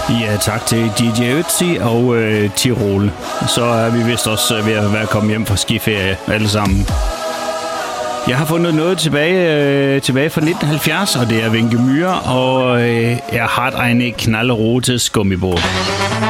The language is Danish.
Ja, tak til DJ Ötzi og Tirol. Så er vi vist også ved at være kommet hjem fra skiferie alle sammen. Jeg har fundet noget tilbage fra 1970, og det er Wenche Myhre og er Hart eine knallerotes Gummiboot.